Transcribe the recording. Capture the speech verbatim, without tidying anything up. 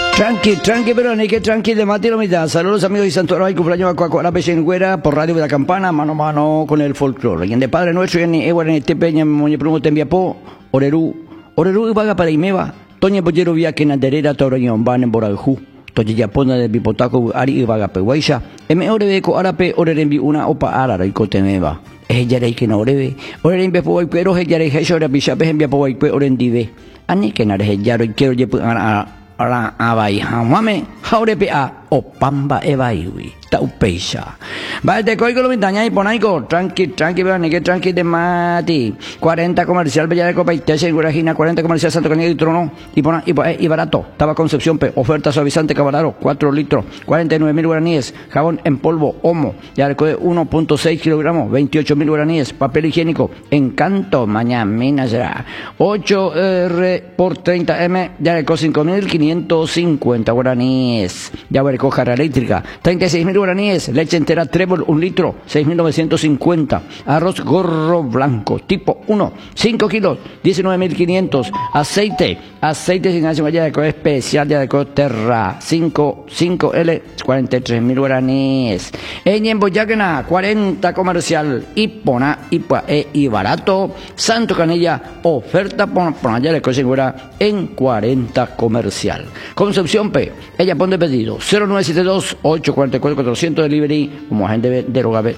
Tranqui, tranqui, pero ni que tranqui de Mati Lomita. Saludos amigos y Santo Ay, cumpleaños a Cuacuara Pechengüera por Radio de la Campana, mano a mano con el folclore. Y en de Padre Nuestro, y en Eguar en este peña, Moñe Prumo Tembiapó, Orerú, Orerú y Vaga para Imeva, Toña Pollero Vía que Naderera, Toroñón, Van en Borajú, Toña Yapona de Bipotaco, Ari y Vaga Pehuaisha, M. Orebeco, Arape, Orerembi, una opa Arara y Cotemeva. Es Yarey que no orebe, Orerembi Pohuayquero, es Yarey Heshora, Bichape, Envia Pohuayque, Orendive, Ani que Nares Yaro y quiero Yepu a Ara abai hamame jaurepe a opamba ebaiwi taupeisha va de coigo lo mintaña y ponaico tranqui tranqui vean que tranqui de mati cuarenta comercial bella de copa y te segura gina cuarenta comercial Santo Cañada y Trono y pona y, y barato estaba Concepción pe oferta suavizante Cabalaro cuatro litros cuarenta y nueve mil guaraníes jabón en polvo Omo ya de uno punto seis kilogramos veintiocho mil guaraníes papel higiénico Encanto mañana será ocho R por treinta M ya de cinco mil quinientos cincuenta guaraníes ya ver jarra eléctrica treinta y seis mil guaraníes leche entera Trébol un litro seis mil novecientos cincuenta arroz gorro blanco tipo uno cinco kilos diecinueve mil quinientos aceite aceite sin ácido ya de especial ya de Terra cinco L cuarenta y tres mil guaraníes en Boyacana cuarenta comercial Ipona Ipa e y barato Santo Canella oferta por allá de Cosegura en cuarenta comercial Concepción P ella pone pedido cero nueve siete dos ocho cuatro cuatro cuatrocientos delivery como agente de Rogabe